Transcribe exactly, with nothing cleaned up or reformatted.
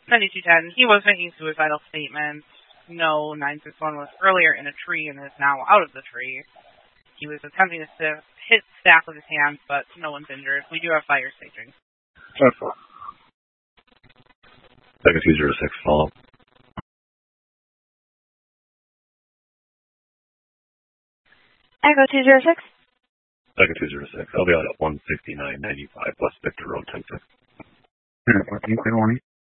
ninety-two ten, he was making suicidal statements. No, nine six one was earlier in a tree and is now out of the tree. He was attempting to hit staff with his hands, but no one's injured. We do have fire staging. Okay. Second two zero six, follow. Echo two zero six. Second two zero six. I'll be out at one sixty-nine ninety-five West Victor Road, ten six. Yeah, clear warning.